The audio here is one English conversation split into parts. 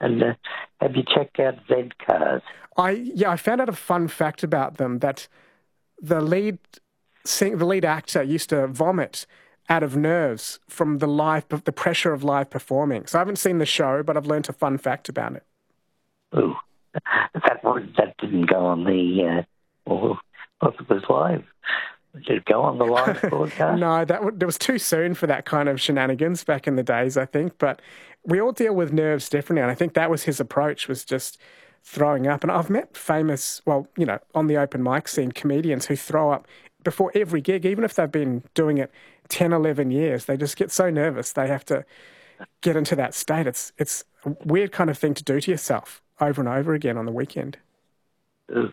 And have you checked out Z cars? I found out a fun fact about them, that the lead actor used to vomit out of nerves from the pressure of live performing. So I haven't seen the show, but I've learnt a fun fact about it. Ooh, that didn't go on the, it was live. Did it go on the live broadcast? No, it was too soon for that kind of shenanigans back in the days, I think. But we all deal with nerves differently, and I think that was his approach, was just throwing up. And I've met famous, on the open mic scene, comedians who throw up before every gig, even if they've been doing it 10, 11 years. They just get so nervous they have to get into that state. It's a weird kind of thing to do to yourself over and over again on the weekend. Ooh.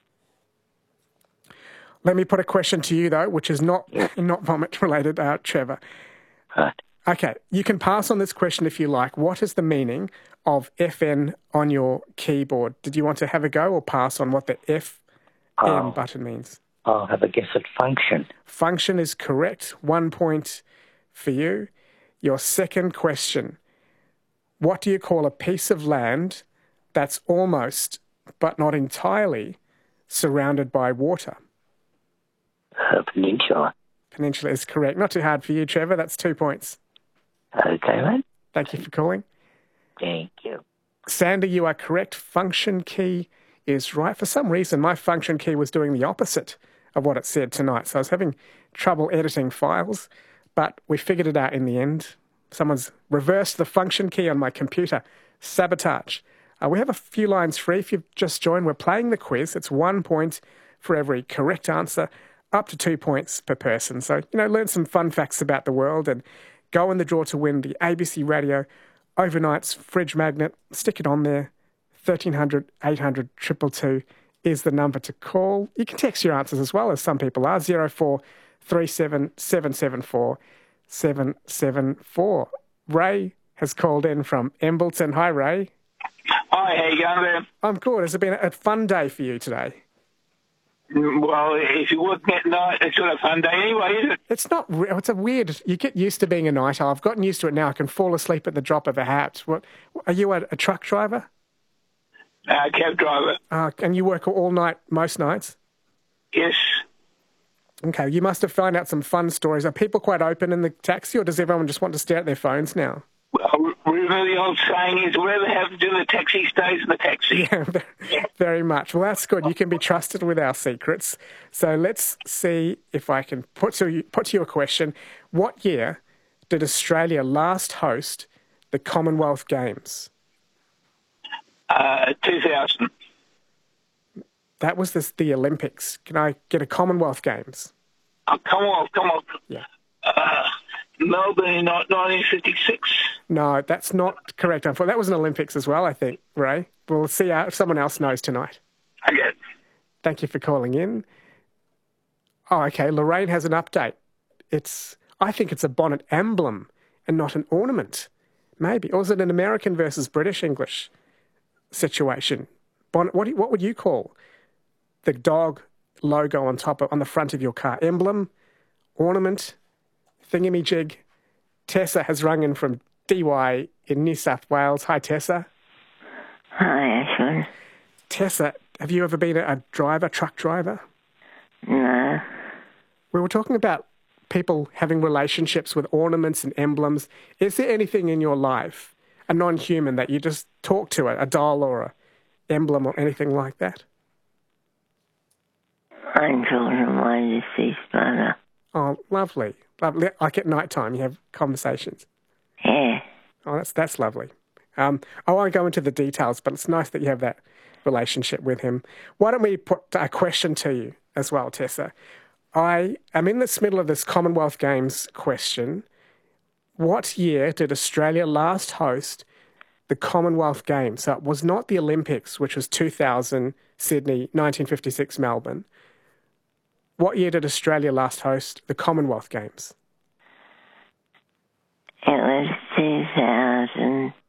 Let me put a question to you, though, which is not vomit-related, Trevor. Right. Okay, you can pass on this question if you like. What is the meaning of FN on your keyboard? Did you want to have a go or pass on what the FN button means? I'll have a guess at function. Function is correct. 1 point for you. Your second question. What do you call a piece of land that's almost, but not entirely, surrounded by water? Peninsula. Peninsula is correct. Not too hard for you, Trevor. That's 2 points. Okay, mate. Thank you for calling. Thank you. Sandy, you are correct. Function key is right. For some reason, my function key was doing the opposite of what it said tonight. So I was having trouble editing files, but we figured it out in the end. Someone's reversed the function key on my computer. Sabotage. We have a few lines free. If you've just joined, we're playing the quiz. It's 1 point for every correct answer, up to 2 points per person. So, learn some fun facts about the world and go in the draw to win the ABC Radio Overnight's fridge magnet. Stick it on there. 1300 800 222 is the number to call. You can text your answers as well, as some people are. 0437 774 774. Ray has called in from Embleton. Hi, Ray. Hi, how you going there? I'm good. Has it been a fun day for you today? Well, if you're working at night, it's not a fun day anyway, is it? It's not. It's a weird. You get used to being a night owl. I've gotten used to it now. I can fall asleep at the drop of a hat. What? Are you a truck driver? Cab driver. And you work all night, most nights? Yes. Okay, you must have found out some fun stories. Are people quite open in the taxi, or does everyone just want to stare at their phones now? Well, remember the old saying is, whatever happens in the taxi stays in the taxi. Yeah, very much. Well, that's good. You can be trusted with our secrets. So let's see if I can put to you a question. What year did Australia last host the Commonwealth Games? 2000. That was the Olympics. Can I get a Commonwealth Games? Commonwealth. Yeah. Melbourne, 1956. No, that's not correct. That was an Olympics as well, I think, Ray. We'll see if someone else knows tonight. Okay. Thank you for calling in. Oh, okay. Lorraine has an update. I think it's a bonnet emblem and not an ornament. Maybe. Or is it an American versus British English situation? Bonnet. What would you call the dog logo on the front of your car? Emblem, ornament, thingamajig. Tessa has rung in from DY in New South Wales. Hi, Tessa. Hi, Ashley. Tessa, have you ever been a truck driver? No. We were talking about people having relationships with ornaments and emblems. Is there anything in your life, a non-human, that you just talk to, a doll or a emblem or anything like that? I'm talking to my deceased brother. Oh, lovely. Lovely. Like at night time, you have conversations. Yeah. Oh, that's lovely. I won't go into the details, but it's nice that you have that relationship with him. Why don't we put a question to you as well, Tessa? I am in the middle of this Commonwealth Games question. What year did Australia last host the Commonwealth Games? So it was not the Olympics, which was 2000 Sydney, 1956 Melbourne. What year did Australia last host the Commonwealth Games? It was 2000.